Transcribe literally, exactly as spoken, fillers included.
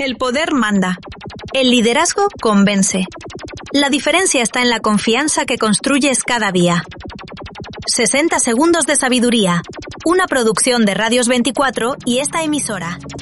El poder manda. El liderazgo convence. La diferencia está en la confianza que construyes cada día. sesenta segundos de sabiduría. Una producción de Radios veinticuatro y esta emisora.